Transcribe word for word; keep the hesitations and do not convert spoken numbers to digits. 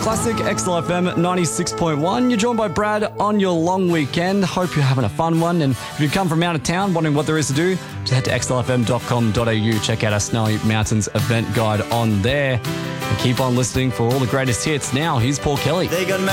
Classic X L F M ninety-six point one. You're joined by Brad on your long weekend. Hope you're having a fun one. And if you come from out of town wondering what there is to do, just head to x l f m dot com dot a u. Check out our Snowy Mountains event guide on there. And keep on listening for all the greatest hits. Now, here's Paul Kelly. They got